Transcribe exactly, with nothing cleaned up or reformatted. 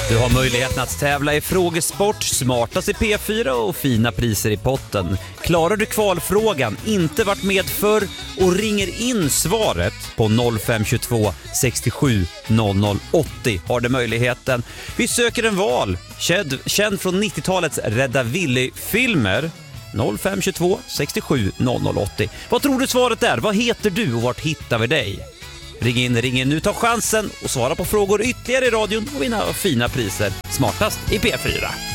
Du har möjligheten att tävla i frågesport, smartast i P fyra och fina priser i potten. Klarar du kvalfrågan, inte varit med förr och ringer in svaret på noll fem två sextiosju noll noll åttio har du möjligheten. Vi söker en val, känd, känd från nittiotalets Rädda Willy-filmer. noll fem två sextiosju noll noll åttio. Vad tror du svaret är? Vad heter du och vart hittar vi dig? Ring in, ring in nu, ta chansen och svara på frågor ytterligare i radion och vinna fina priser. Smartast i P fyra.